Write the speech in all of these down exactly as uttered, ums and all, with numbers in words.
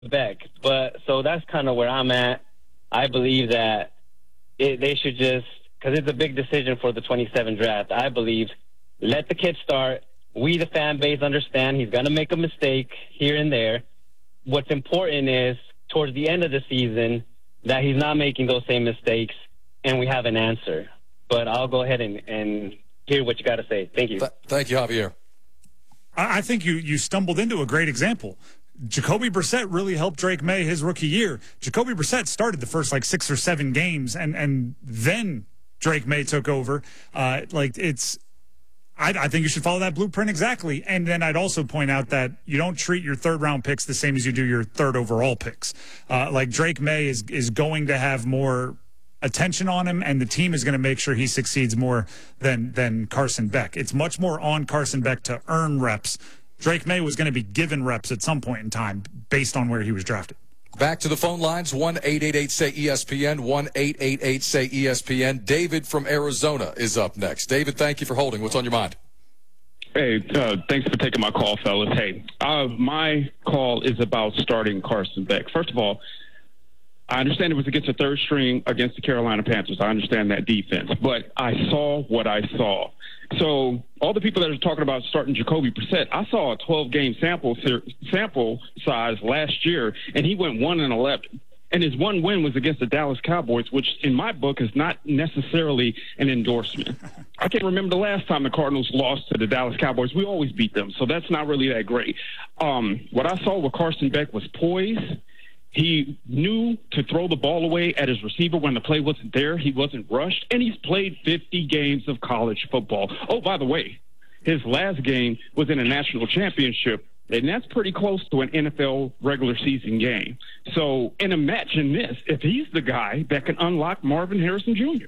Beck. But so that's kind of where I'm at. I believe that it, they should just, because it's a big decision for the twenty-seven draft. I believe let the kid start. We, the fan base, understand he's going to make a mistake here and there. What's important is towards the end of the season that he's not making those same mistakes, and we have an answer. But I'll go ahead and, and hear what you got to say. Thank you. Th- thank you, Javier. I think you you stumbled into a great example. Jacoby Brissett really helped Drake May his rookie year. Jacoby Brissett started the first like six or seven games, and and then Drake May took over. Uh, like it's, I, I think you should follow that blueprint exactly. And then I'd also point out that you don't treat your third round picks the same as you do your third overall picks. Uh, like Drake May is is going to have more attention on him, and the team is going to make sure he succeeds more than than Carson Beck. It's much more on Carson Beck to earn reps. Drake May was going to be given reps at some point in time based on where he was drafted. Back to the phone lines, one eight eight eight say E S P N, one eight eight eight say E S P N. David from Arizona is up next. David, thank you for holding. What's on your mind? Hey, uh, thanks for taking my call, fellas. Hey, uh, my call is about starting Carson Beck. First of all, I understand it was against the third string against the Carolina Panthers. I understand that defense, but I saw what I saw. So all the people that are talking about starting Jacoby Brissett, I saw a twelve-game sample sample size last year, and he went one and eleven. And his one win was against the Dallas Cowboys, which in my book is not necessarily an endorsement. I can't remember the last time the Cardinals lost to the Dallas Cowboys. We always beat them, so that's not really that great. Um, what I saw with Carson Beck was poise. He knew to throw the ball away at his receiver when the play wasn't there. He wasn't rushed, and he's played fifty games of college football. Oh, by the way, his last game was in a national championship, and that's pretty close to an N F L regular season game. So, and imagine this, if he's the guy that can unlock Marvin Harrison Junior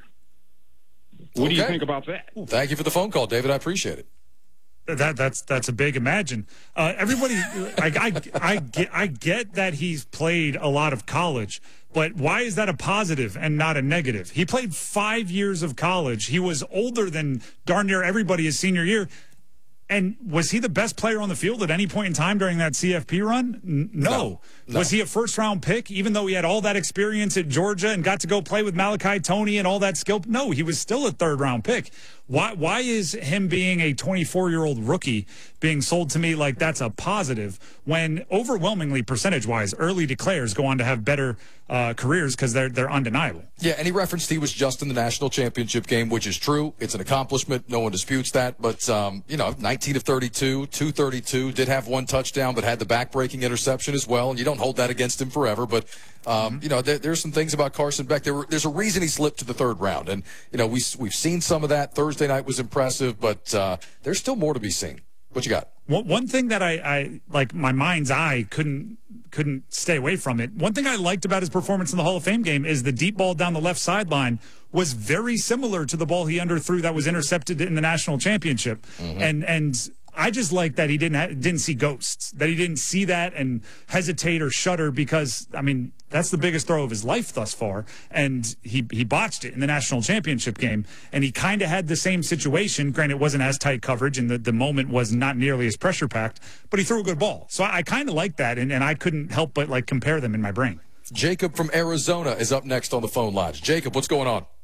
What Okay. do you think about that? Thank you for the phone call, David. I appreciate it. That that's that's a big imagine. Uh, everybody, I, I I get I get that he's played a lot of college, but why is that a positive and not a negative? He played five years of college. He was older than darn near everybody his senior year. And was he the best player on the field at any point in time during that C F P run? N- no. No, no. Was he a first-round pick, even though he had all that experience at Georgia and got to go play with Malachi Toney and all that skill? No, he was still a third-round pick. Why Why is him being a twenty-four-year-old rookie being sold to me like that's a positive when overwhelmingly, percentage-wise, early declares go on to have better uh, careers because they're, they're undeniable? Yeah, and he referenced he was just in the national championship game, which is true. It's an accomplishment. No one disputes that. But, um, you know, nineteen of thirty-two, two thirty-two, did have one touchdown, but had the back-breaking interception as well. And you don't hold that against him forever. But, um, mm-hmm. you know, there, there's some things about Carson Beck. There were, there's a reason he slipped to the third round. And, you know, we, we've seen some of that. Thursday night was impressive, but uh, there's still more to be seen. What you got? One, one thing that I, I, like, my mind's eye couldn't couldn't stay away from it. One thing I liked about his performance in the Hall of Fame game is the deep ball down the left sideline was very similar to the ball he underthrew that was intercepted in the national championship. Mm-hmm. And and I just like that he didn't ha- didn't see ghosts, that he didn't see that and hesitate or shudder because, I mean, that's the biggest throw of his life thus far. And he, he botched it in the national championship game. And he kind of had the same situation. Granted, it wasn't as tight coverage and the, the moment was not nearly as pressure packed, but he threw a good ball. So I, I kind of like that. And, and I couldn't help but like compare them in my brain. Jacob from Arizona is up next on the phone lines. Jacob, what's going on?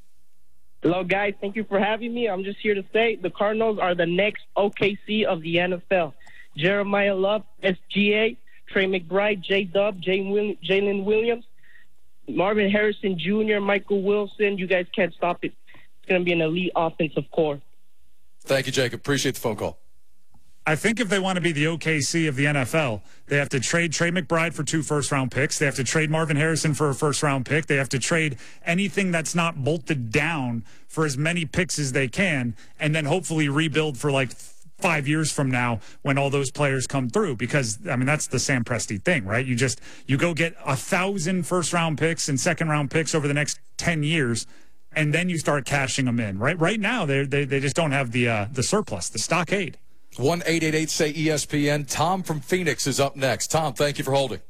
Hello, guys. Thank you for having me. I'm just here to say the Cardinals are the next O K C of the N F L. Jeremiah Love, S G A, Trey McBride, J-Dub, Jalen Williams, Marvin Harrison Junior, Michael Wilson. You guys can't stop it. It's going to be an elite offensive core. Thank you, Jacob. Appreciate the phone call. I think if they want to be the O K C of the N F L, they have to trade Trey McBride for two first-round picks. They have to trade Marvin Harrison for a first-round pick. They have to trade anything that's not bolted down for as many picks as they can, and then hopefully rebuild for like five years from now when all those players come through. Because, I mean, that's the Sam Presti thing, right? You just you go get a thousand first-round picks and second-round picks over the next ten years, and then you start cashing them in. Right Right now, they they they just don't have the uh, the surplus, the stockade. one eight eight eight say E S P N. Tom from Phoenix is up next. Tom, thank you for holding.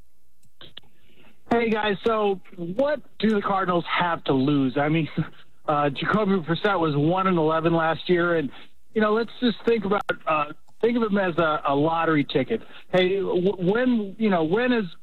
Hey, guys. So what do the Cardinals have to lose? I mean, uh, Jacoby Brissett was one and eleven last year. And, you know, let's just think about uh, Think of him as a, a lottery ticket. Hey, w- when you know when is